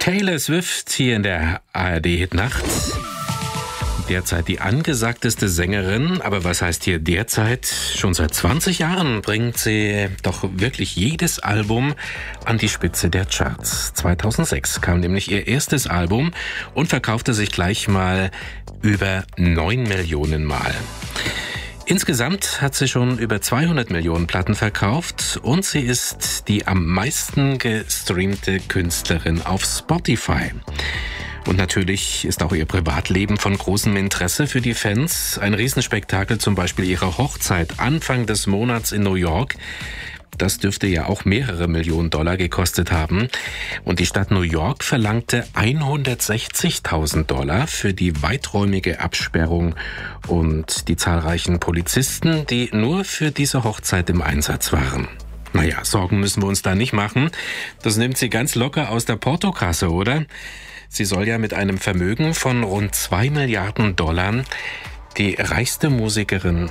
Taylor Swift hier in der ARD-Hitnacht. Derzeit die angesagteste Sängerin, aber was heißt hier derzeit? Schon seit 20 Jahren bringt sie doch wirklich jedes Album an die Spitze der Charts. 2006 kam nämlich ihr erstes Album und verkaufte sich gleich mal über 9 Millionen Mal. Insgesamt hat sie schon über 200 Millionen Platten verkauft und sie ist die am meisten gestreamte Künstlerin auf Spotify. Und natürlich ist auch ihr Privatleben von großem Interesse für die Fans. Ein Riesenspektakel, zum Beispiel ihre Hochzeit Anfang des Monats in New York. Das dürfte ja auch mehrere Millionen Dollar gekostet haben. Und die Stadt New York verlangte 160.000 Dollar für die weiträumige Absperrung und die zahlreichen Polizisten, die nur für diese Hochzeit im Einsatz waren. Naja, Sorgen müssen wir uns da nicht machen. Das nimmt sie ganz locker aus der Portokasse, oder? Sie soll ja mit einem Vermögen von rund 2 Milliarden Dollar die reichste Musikerin